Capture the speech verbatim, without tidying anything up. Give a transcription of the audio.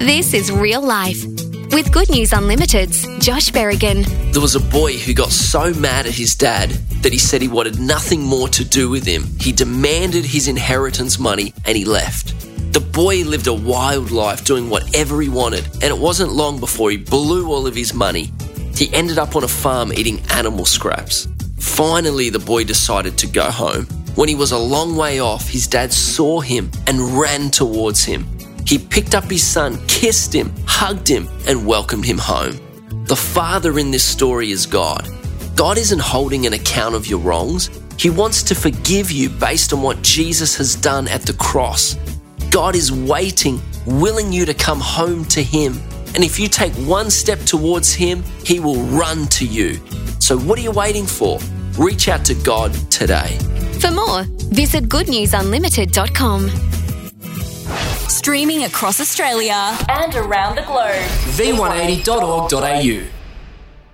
This is Real Life with Good News Unlimited's Josh Berrigan. There was a boy who got so mad at his dad that he said he wanted nothing more to do with him. He demanded his inheritance money and he left. The boy lived a wild life doing whatever he wanted, and it wasn't long before he blew all of his money. He ended up on a farm eating animal scraps. Finally, the boy decided to go home. When he was a long way off, his dad saw him and ran towards him. He picked up his son, kissed him, hugged him, and welcomed him home. The father in this story is God. God isn't holding an account of your wrongs. He wants to forgive you based on what Jesus has done at the cross. God is waiting, willing you to come home to Him. And if you take one step towards Him, He will run to you. So what are you waiting for? Reach out to God today. For more, visit good news unlimited dot com. Streaming across Australia and around the globe. v one eighty dot org dot a u